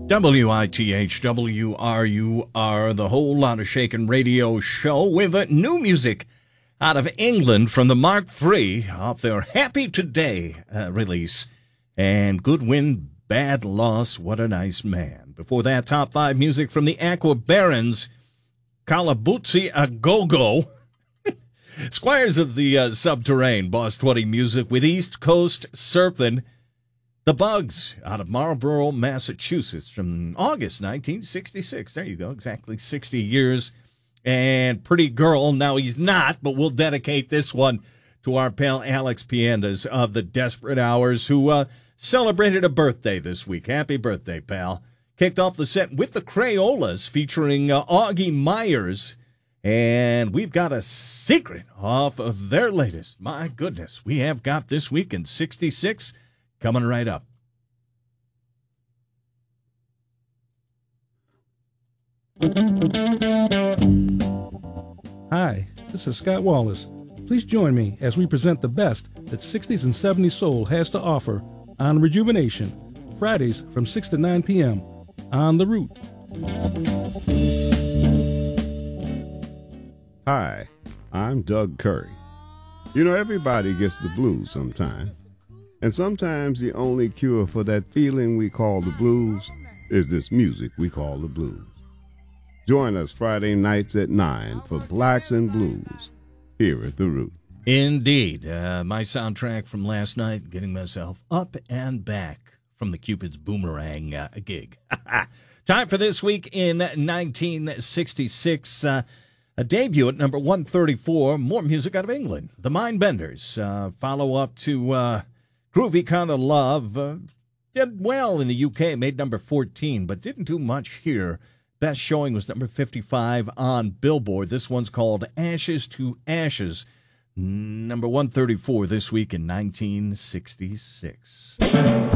WITH-WRUR, the Whole Lot of Shakin' Radio Show with new music out of England from the Mark III off their Happy Today release. And Good Win, Bad Loss, What a Nice Man. Before that, top 5 music from the Aqua Barons, Kalabutsi A Go-Go. Squires of the Subterrane, Boss 20 music with East Coast Surfin'. The Bugs out of Marlborough, Massachusetts from August 1966. There you go, exactly 60 years. And Pretty Girl, now he's not, but we'll dedicate this one to our pal Alex Piendas of the Desperate Hours, who celebrated a birthday this week. Happy birthday, pal. Kicked off the set with the Crayolas featuring Augie Myers. And we've got a secret off of their latest. My goodness, we have got This Week in 66 coming right up. Hi, this is Scott Wallace. Please join me as we present the best that 60s and 70s soul has to offer on Rejuvenation, Fridays from 6 to 9 p.m. on The Root. Hi, I'm Doug Curry. You know, everybody gets the blues sometime. And sometimes the only cure for that feeling we call the blues is this music we call the blues. Join us Friday nights at 9 for Blacks and Blues here at The Root. Indeed. My soundtrack from last night, getting myself up and back from the Cupid's Boomerang gig. Time for This Week in 1966. A debut at number 134, more music out of England. The Mindbenders, follow up to Groovy Kind of Love. Did well in the UK, made number 14, but didn't do much here. Best showing was number 55 on Billboard. This one's called Ashes to Ashes. Number 134 this week in 1966.